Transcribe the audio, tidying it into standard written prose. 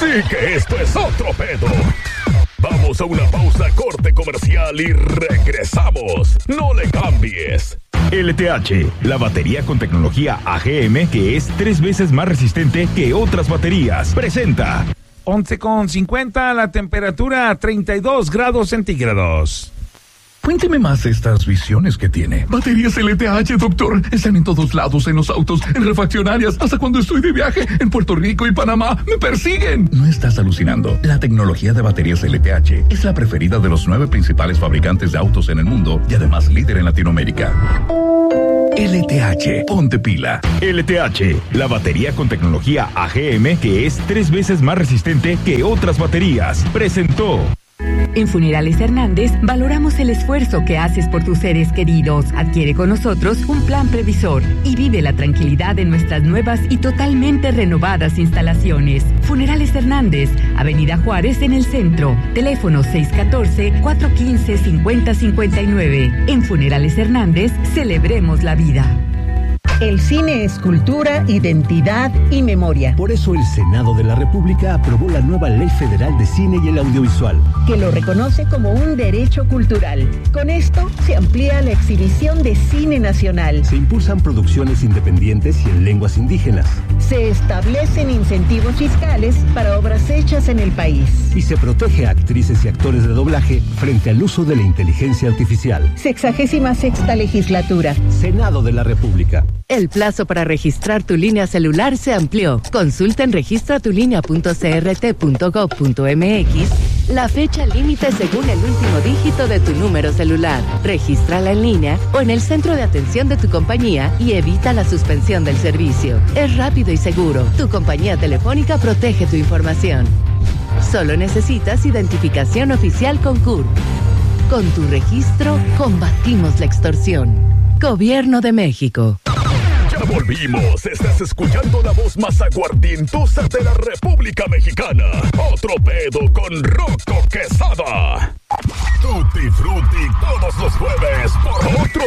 Sí que esto es otro pedo. Vamos a una pausa, corte comercial y regresamos. No le cambies. LTH, la batería con tecnología AGM que es 3 veces más resistente que otras baterías. Presenta 11:50, la temperatura 32 grados centígrados. Cuénteme más de estas visiones que tiene. Baterías LTH, doctor. Están en todos lados, en los autos, en refaccionarias, hasta cuando estoy de viaje en Puerto Rico y Panamá. ¡Me persiguen! No estás alucinando. La tecnología de baterías LTH es la preferida de los 9 principales fabricantes de autos en el mundo y además líder en Latinoamérica. LTH, ponte pila. LTH, la batería con tecnología AGM que es 3 veces más resistente que otras baterías. Presentó. En Funerales Hernández valoramos el esfuerzo que haces por tus seres queridos. Adquiere con nosotros un plan previsor y vive la tranquilidad de nuestras nuevas y totalmente renovadas instalaciones. Funerales Hernández, Avenida Juárez en el centro. Teléfono 614-415-5059. En Funerales Hernández, celebremos la vida. El cine es cultura, identidad y memoria. Por eso el Senado de la República aprobó la nueva Ley Federal de Cine y el Audiovisual, que lo reconoce como un derecho cultural. Con esto se amplía la exhibición de cine nacional. Se impulsan producciones independientes y en lenguas indígenas. Se establecen incentivos fiscales para obras hechas en el país. Y se protege a actrices y actores de doblaje frente al uso de la inteligencia artificial. 66ª legislatura. Senado de la República. El plazo para registrar tu línea celular se amplió. Consulta en registratulinea.crt.gov.mx la fecha límite según el último dígito de tu número celular. Regístrala en línea o en el centro de atención de tu compañía y evita la suspensión del servicio. Es rápido y seguro. Tu compañía telefónica protege tu información. Solo necesitas identificación oficial con CURP. Con tu registro, combatimos la extorsión. Gobierno de México. Ya volvimos. Estás escuchando la voz más aguardientosa de la República Mexicana. Otro pedo con Rocco Quesada. Tutti Frutti todos los jueves por otro